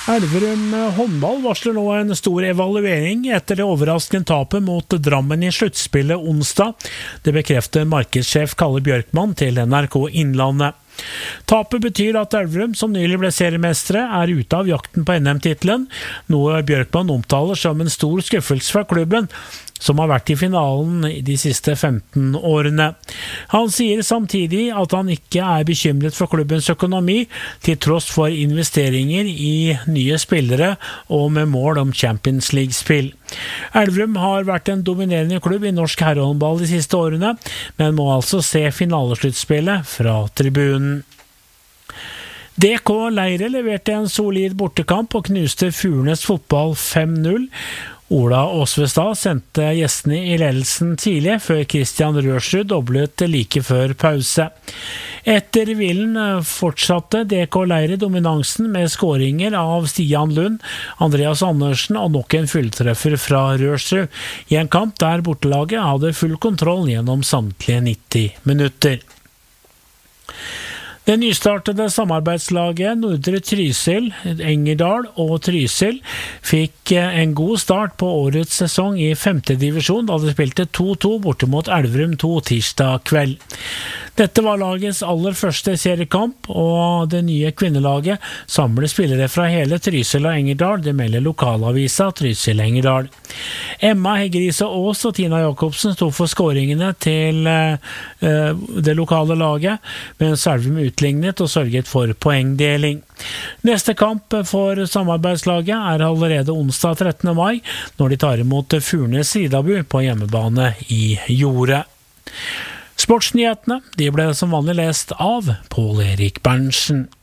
Elverum håndball varsler nå en stor evaluering etter det overraskende tapet mot Drammen i sluttspillet onsdag. Det bekrefter markedssjef Kalle Bjørkman til NRK Innlandet. Tapet betyr at Elverum, som nylig ble seriemestere, er ute av jakten på NM-titelen, noe Bjørkman omtaler som en stor skuffelse for klubben, som har vært i finalen de siste 15 årene. Han sier samtidig at han ikke er bekymret for klubbens økonomi, til tross for investeringer i nye spillere og med mål om Champions League-spill. Elverum har vært en dominerende klubb i norsk herrehåndball de siste årene, men må altså se finalesluttspillet fra tribunen. DK Leire leverte en solid bortekamp og knuste Furnes fotball 5-0. Ola Åsvestad sendte gjestene i ledelsen tidlig, før Christian Rørsrud doblet like før pause. Etter hvilen fortsatte DK Leire dominansen med skåringer av Stian Lund, Andreas Andersen og nok en fulltreffer fra Rørsrud, i en kamp der bortelaget hadde full kontroll gjennom samtlige 90 minutter. Det nystartede samarbeidslaget Nordre Trysil, Engerdal og Trysil fikk en god start på årets sesong i 5. divisjon da de spilte 2-2 borte mot Elverum 2 tirsdag kveld. Dette var lagets aller første seriekamp, og det nye kvinnelaget samler spillere fra hele Trysil og Engerdal, det melder lokalavisa Trysil Engerdal. Emma Hegrise Aas og Tina Jakobsen sto for skåringene til det lokale laget, mens Elverum utlignet og sørget for poengdeling. Neste kamp for samarbeidslaget er allerede onsdag 13. mai, når de tar imot Furnes Ridabu på hjemmebane i Jordet. Sportsnyhetene de ble som vanlig lest av Pål Erik Berntsen.